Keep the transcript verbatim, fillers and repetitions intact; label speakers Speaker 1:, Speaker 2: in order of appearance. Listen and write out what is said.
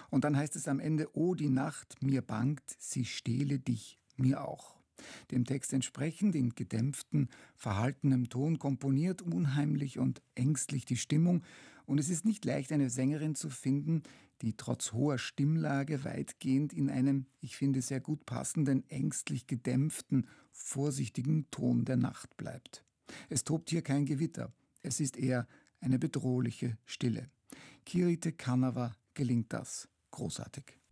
Speaker 1: Und dann heißt es am Ende: Oh, die Nacht mir bangt, sie stehle dich mir auch. Dem Text entsprechend, in gedämpften, verhaltenem Ton komponiert, unheimlich und ängstlich die Stimmung. Und es ist nicht leicht, eine Sängerin zu finden, die trotz hoher Stimmlage weitgehend in einem, ich finde, sehr gut passenden, ängstlich gedämpften, vorsichtigen Ton der Nacht bleibt. Es tobt hier kein Gewitter. Es ist eher eine bedrohliche Stille. Kirite Kannava gelingt das großartig.